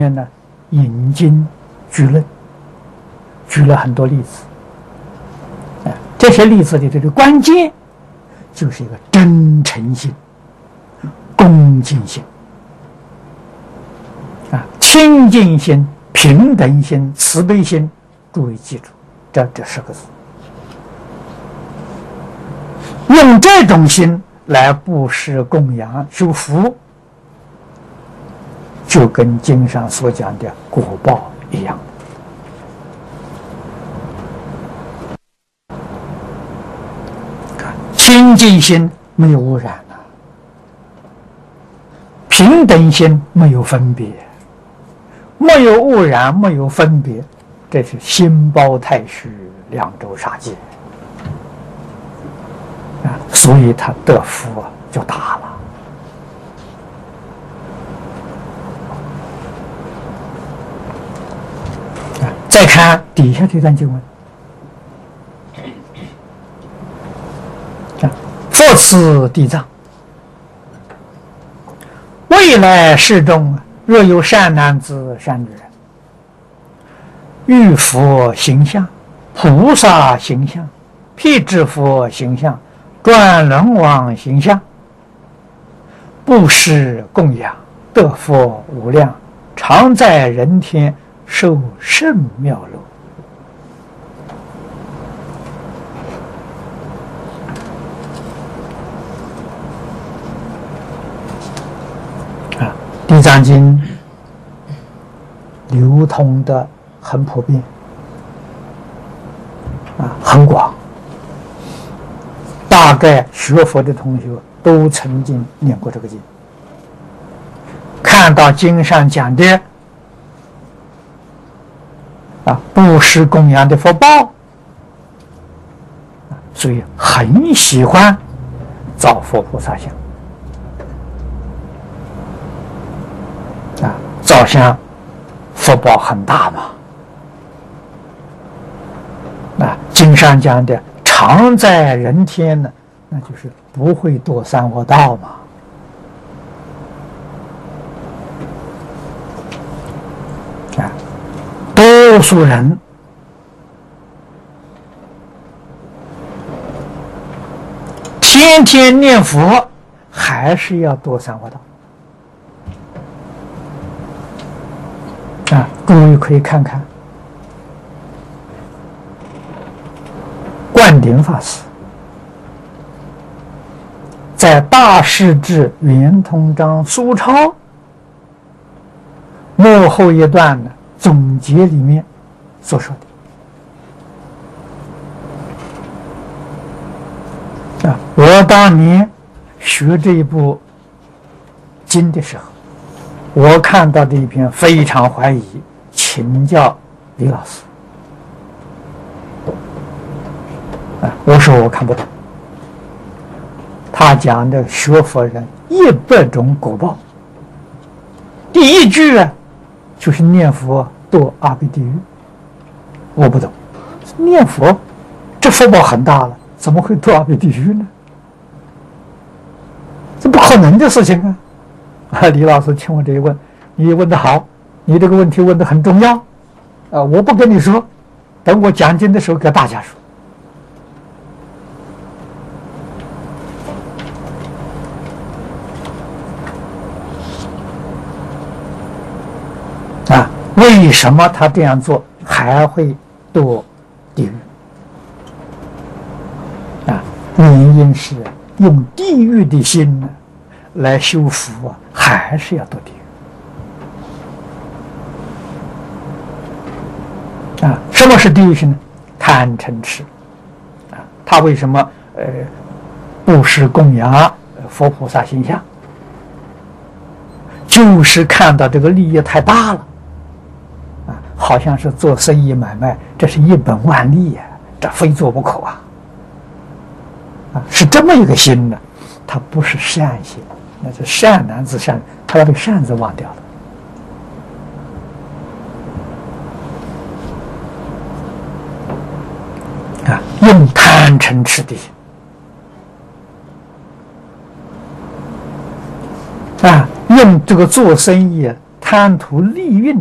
面呢引经据论，举了很多例子。这些例子里头的关键就是一个真诚心、恭敬心、清净心、平等心、慈悲心。诸位记住这10个字，用这种心来布施供养修福，就跟经上所讲的果报一样。清净心没有污染了，平等心没有分别，没有污染，没有分别，这是心包太虚，两周杀戒所以他得福就大了。再看底下这段经文，复次地藏，未来世中，若有善男子、善女人，遇佛形象、菩萨形象、辟支佛形象、转轮王形象，布施供养，得佛无量，常在人天，受甚妙乐。地藏经流通的很普遍，很广，大概学佛的同学都曾经念过这个经，看到经上讲的布施供养的福报，所以很喜欢造佛菩萨像。造像福报很大嘛。经上讲的常在人天呢，那就是不会堕三恶道嘛。多数人天天念佛，还是要堕三恶道。诸位可以看看灌顶法师在《大势至圆通章疏钞》末后一段的总结里面所说的。我当年学这一部经的时候，我看到这一篇非常怀疑，请教李老师。我说我看不懂。他讲的学佛人100种果报，第一句就是念佛堕阿鼻地狱。我不懂，念佛这福报很大了，怎么会堕阿鼻地狱呢？这不可能的事情李老师，请我这一问，你问得好，你这个问题问得很重要我不跟你说，等我讲经的时候给大家说。为什么他这样做还会堕地狱原因是用地狱的心来修福还是要堕地狱什么是地狱心呢？贪嗔痴他为什么布施供养佛菩萨形象？就是看到这个利益太大了好像是做生意买卖，这是一本万利这非做不可是这么一个心呢，它不是善心，那是善男子善，他把这个善字忘掉了用贪嗔痴的心用这个做生意贪图利运。